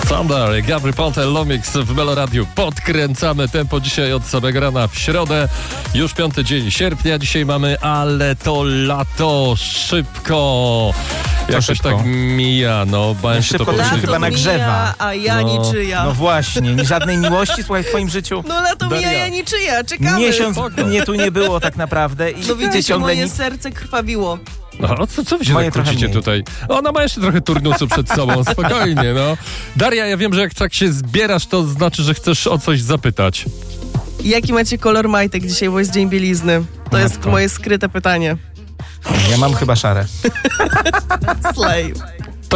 Thunder, Gabry Ponte, Lomix w Meloradiu. Podkręcamy tempo dzisiaj od samego rana w środę. Już 5 dzień sierpnia dzisiaj mamy, ale to lato szybko. Jakoś szybko. tak mija, no bałem się to Szybko to się powiedzieć. chyba nagrzewa. Mija, a ja niczyja. No właśnie, żadnej miłości, słuchaj, w twoim życiu. No lato mija, Daria. ja niczyja, czekamy. Miesiąc Spoko. mnie tu nie było tak naprawdę i No widzę widzicie, ciągle moje nic. serce krwawiło. No, co wy się Moje tak trochę kłócicie mniej. tutaj? Ona ma jeszcze trochę turnusu przed sobą, spokojnie, no. Daria, ja wiem, że jak tak się zbierasz, to znaczy, że chcesz o coś zapytać. Jaki macie kolor majtek dzisiaj, bo jest dzień bielizny? To jest Matko. moje skryte pytanie. Ja mam chyba szare. Slay.